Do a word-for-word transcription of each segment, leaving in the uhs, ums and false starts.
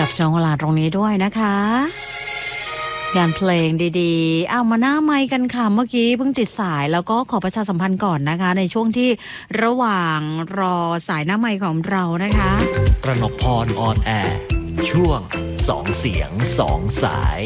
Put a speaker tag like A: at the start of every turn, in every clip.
A: ช่วงเวลาตรงนี้ด้วยนะคะงานเพลงดีๆเอามาหน้าไมค์กันค่ะเมื่อกี้เพิ่งติดสายแล้วก็ขอประชาสัมพันธ์ก่อนนะคะในช่วงที่ระหว่างรอสายหน้าไมค์ของเรานะคะ
B: กนกพรออนแอร์ช่วงสองเสียงสองสาย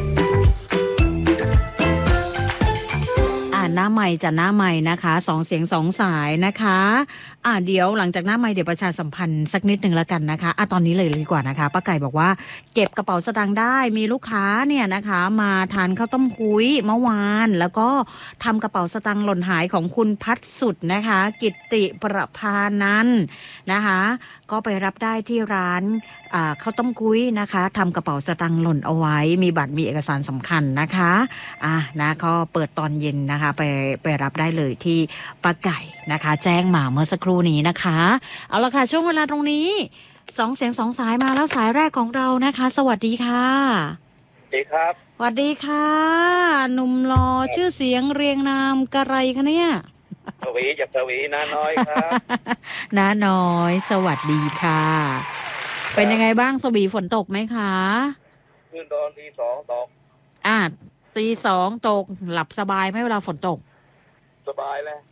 A: หน้าไมค์จะหน้าไมค์นะคะสองเสียงสองสายนะคะอ่าเดี๋ยวหลังจากหน้าไมค์เดี๋ยวประชาสัมพันธ์สักนิดนึงแล้วกันนะคะอ่ะตอนนี้เลยดีกว่านะคะป้าไก่บอกว่าเก็บกระเป๋าสตางค์ได้มีลูกค้าเนี่ยนะคะมาทานข้าวต้มคุยเมื่อวานแล้วก็ทำกระเป๋าสตางค์หล่นหายของคุณพัดสุดนะคะกิตติประภานันท์นะคะก็ไปรับได้ที่ร้านอ่าข้าวต้มคุยนะคะทำกระเป๋าสตางค์หล่นเอาไว้มีบัตรมีเอกสารสำคัญนะคะอ่ะนะก็เปิดตอนเย็นนะคะไปไปรับได้เลยที่ป้าไก่นะคะแจ้งมาเมื่อสักครู่นี้นะคะเอาละค่ะช่วงเวลาตรงนี้สองเสียงสองสายมาแล้วสายแรกของเรานะคะสวัสดีค่ะ
C: สวัสดีครับ
A: สวัสดีค่ะหนุ่มหล่อชื่อเสียงเรียงนามกระไรคะเนี่ย
C: สวีจากสวีน้าน้อยครับ
A: น้าน้อยสวัสดีค่ะเป็นยังไงบ้างสวีฝนตกไหมคะ
C: คืนตอนที่สองตก
A: อ่าตีสองตกหลับสบายไหมเวลาฝนตก
C: สบายเลย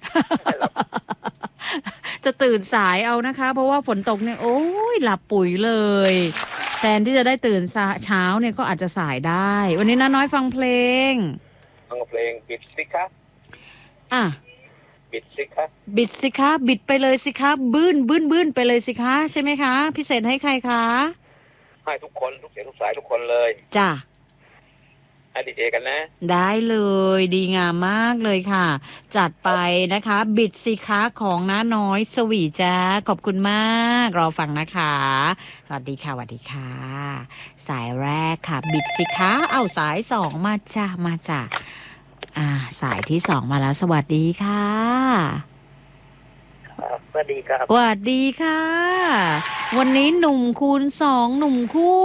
A: จะตื่นสายเอานะคะเพราะว่าฝนตกเนี่ยโอ้ยหลับปุ๋ยเลยแทนที่จะได้ตื่นเช้าเนี่ยก็อาจจะสายได้วันนี้น้าน้อยฟังเพลง
C: ฟังเพลงบิดสิคะ
A: อ่ะ
C: บิดสิคะ
A: บิดสิคะบิดไปเลยสิคะบื้นบื้นบื้นไปเลยสิคะใช่ไหมคะพิเศษให้ใครคะ
C: ให้ทุกคนทุกเสียงทุกสายทุกคนเลย
A: จ้ะ
C: ให้ดีเจกันนะ
A: ได้เลยดีงามมากเลยค่ะจัดไปนะคะบิดสิคะของน้าน้อยสวีจ้าขอบคุณมากรอฟังนะคะสวัสดีค่ะสวัสดีค่ะสายแรกค่ะบิดสิคะเอาสายสองมาจ้ามาจ้าอ่าสายที่สองมาแล้วสวัสดีค่ะ
C: สวัสดีครับ
A: สวัสดีค่ะวันนี้หนุ่มคูณสองหนุ่มคู่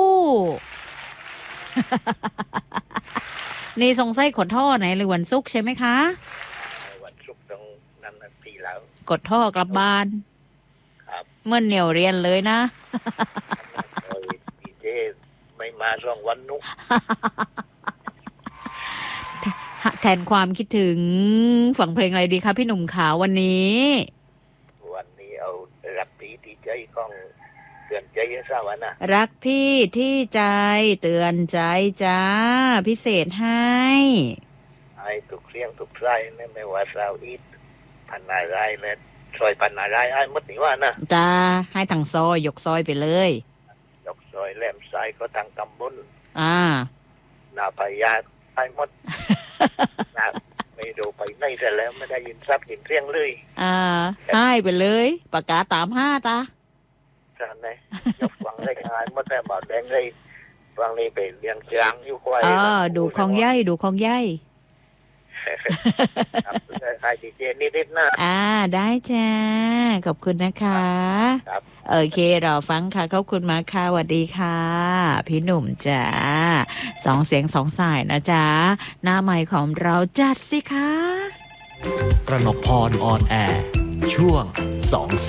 A: นี่สงสัยขดท่อไหนหรือวันศุกร์ใช่ไหมคะ
C: วันศุกร์ตรงนั้นปีแล้ว
A: กดท่อกลับบ้าน
C: ครับ
A: เมื่อเหนียวเรียนเลยนะ
C: ดีเจไม่มาสองวันนุ๊ก
A: แทนความคิดถึงฝังเพลงอะไรดีคะพี่หนุ่มขาวันนี้
C: วันนี้เอารักพี่ที่ใจของเตือนใจสาวนะ
A: รักพี่ที่ใจเตือนใจจ้าพิเศษให้
C: ให้ทุกเสียงทุกไส้ไม่ว่าสาวอีทพันนารายและซอยพันนารายไอ้มดนี่ว่านะ
A: จ้าให้ทางซอยยกซอยไปเลย
C: ยกซอยแหลมซ้ายก็ทางตำบล
A: อ่า
C: นาพยาไอ้มดนะไม่ดูไปไหนแต่แล้วไม่ได้ยินซับยินเสียงเลย
A: อ่าให้ไปเลยประกาศตามห้าตา
C: จันเลยยกฟังได้งานเมื่อแต่บาดแดงเลยฟังนี้ไปเลี้ยงช้างอยู่ควาย
A: เออดูคลองใหญ่ดูคลองใหญ่
C: ครับใครดีเจนิดๆนะ
A: อ่าได้จ้าขอบคุณนะคะ
C: ครับ
A: โอเคเราฟังค่ะขอบคุณมาค่ะสวัสดีค่ะพี่หนุ่มจ้าสองเสียงสองสายนะจ๊ะหน้าใหม่ของเราจัดสิคะ
B: กนกพรออนแอร์ช่วงสอง